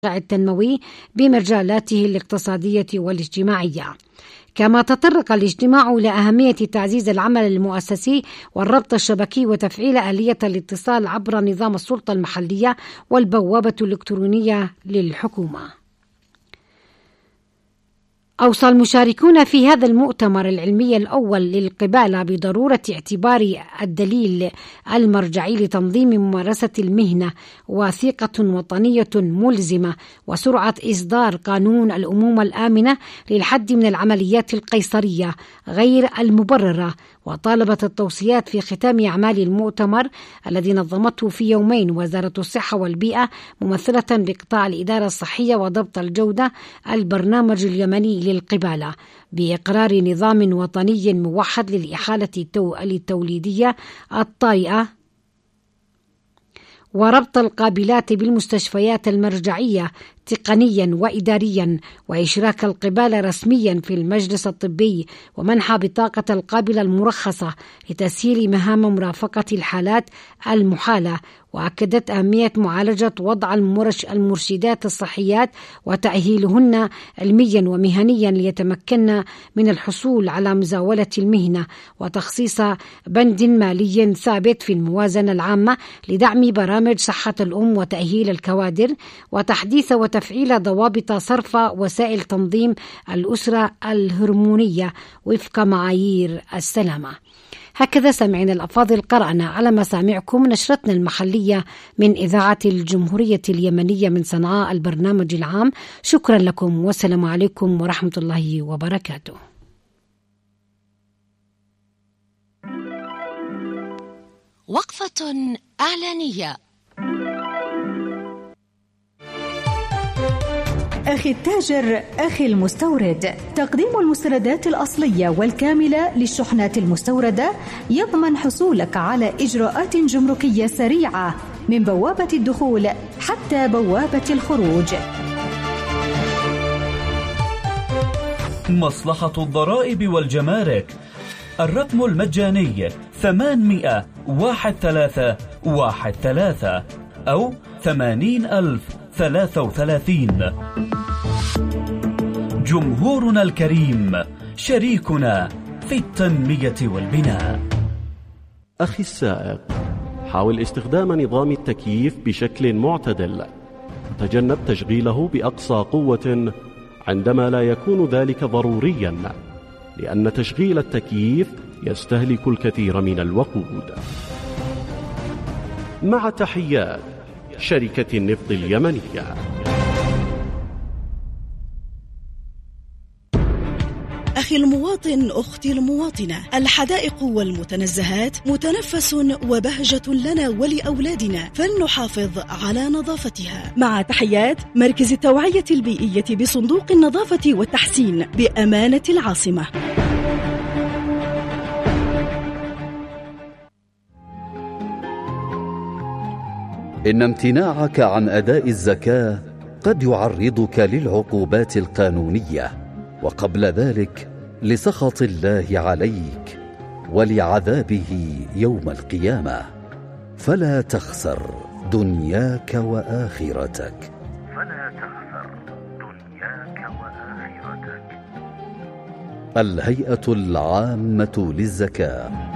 التنموي بمجالاته الاقتصادية والاجتماعية. كما تطرق الاجتماع إلى أهمية تعزيز العمل المؤسسي والربط الشبكي وتفعيل آلية الاتصال عبر نظام السلطة المحلية والبوابة الإلكترونية للحكومة. أوصى المشاركون في هذا المؤتمر العلمي الأول للقبالة بضرورة اعتبار الدليل المرجعي لتنظيم ممارسة المهنة وثيقة وطنية ملزمة وسرعة إصدار قانون الأمومة الآمنة للحد من العمليات القيصرية غير المبررة. وطالبت التوصيات في ختام أعمال المؤتمر الذي نظمته في يومين وزارة الصحة والبيئة ممثلة بقطاع الإدارة الصحية وضبط الجودة البرنامج اليمني للقبالة بإقرار نظام وطني موحد للإحالة التوليدية الطارئة وربط القابلات بالمستشفيات المرجعية تقنيا وإداريا وإشراك القبالة رسميا في المجلس الطبي ومنح بطاقة القابلة المرخصة لتسهيل مهام مرافقة الحالات المحالة. وأكدت أهمية معالجة وضع المرشدات الصحيات وتأهيلهن علميا ومهنيا ليتمكن من الحصول على مزاولة المهنة وتخصيص بند مالي ثابت في الموازنة العامة لدعم برامج صحة الأم وتأهيل الكوادر وتحديث وتفعيل ضوابط صرف وسائل تنظيم الأسرة الهرمونية وفق معايير السلامة. هكذا سمعنا الأفاضل قرأنا على مسامعكم نشرتنا المحلية من إذاعة الجمهورية اليمنية من صنعاء البرنامج العام. شكرا لكم والسلام عليكم ورحمة الله وبركاته. وقفة إعلانية. أخي التاجر، أخي المستورد، تقديم المستندات الأصلية والكاملة للشحنات المستوردة يضمن حصولك على إجراءات جمركية سريعة من بوابة الدخول حتى بوابة الخروج. مصلحة الضرائب والجمارك، الرقم المجاني 800-1313 أو 80,033. جمهورنا الكريم شريكنا في التنمية والبناء. أخي السائق، حاول استخدام نظام التكييف بشكل معتدل. تجنب تشغيله بأقصى قوة عندما لا يكون ذلك ضروريا، لأن تشغيل التكييف يستهلك الكثير من الوقود. مع تحيات شركة النفط اليمنية. أخي المواطن، أختي المواطنة، الحدائق والمتنزهات متنفس وبهجة لنا ولأولادنا، فلنحافظ على نظافتها. مع تحيات مركز التوعية البيئية بصندوق النظافة والتحسين بأمانة العاصمة. إن امتناعك عن أداء الزكاة قد يعرضك للعقوبات القانونية، وقبل ذلك لسخط الله عليك ولعذابه يوم القيامة. فلا تخسر دنياك وآخرتك. الهيئة العامة للزكاة.